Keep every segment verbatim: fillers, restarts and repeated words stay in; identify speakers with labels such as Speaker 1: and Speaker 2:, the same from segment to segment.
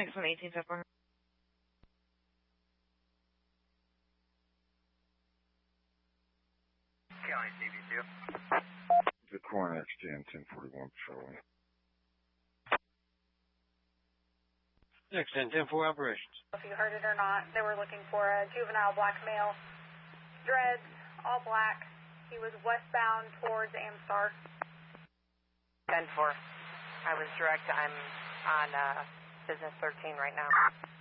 Speaker 1: Next one, eighteen ten four.
Speaker 2: County C B two.
Speaker 3: The Corn X ten, ten forty-one patrolling.
Speaker 4: Next ten ten four operations.
Speaker 5: If you heard it or not, they were looking for a juvenile black male. Dreads, all black. He was westbound towards Amstar.
Speaker 6: ten four. I was direct. I'm on uh, business thirteen right now.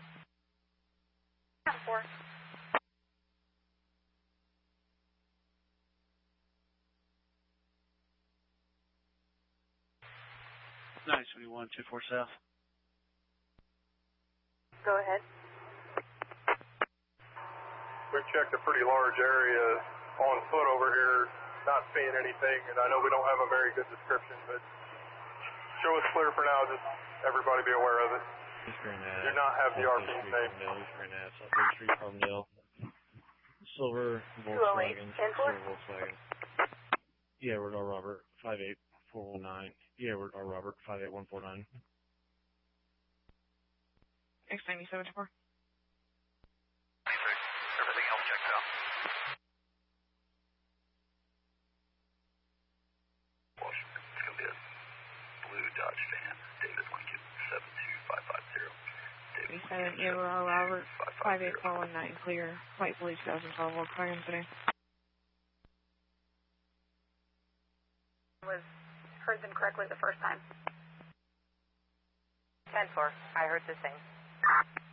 Speaker 5: ten four.
Speaker 4: nine seventy-one two four South.
Speaker 6: Go ahead.
Speaker 7: We've checked a pretty large area on foot over here, not seeing anything, and I know we don't have a very good description, but show us clear for now, just everybody be aware of it. Do not have the R P's name.
Speaker 8: South Main Street, Palmdale. Silver Volkswagen. Silver Volkswagen. Yeah, we're our Robert, five eight four one nine. Yeah, we're our Robert, five eight one four nine.
Speaker 1: X ninety-seven to four.
Speaker 2: Everything else checks out. Washington, it's going to be a blue Dodge van, David Lincoln, seven two five five zero.
Speaker 1: eighty-seven, yeah, we're all Robert, five eight four one nine, clear. White Police two thousand twelve Volkswagen today.
Speaker 5: Was heard them correctly the first time.
Speaker 6: ten four. I heard the same.